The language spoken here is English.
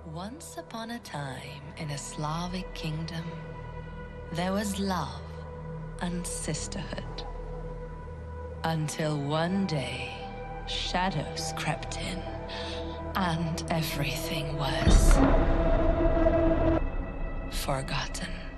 Once upon a time, in a Slavic kingdom, there was love and sisterhood. Until one day, shadows crept in, and everything was forgotten.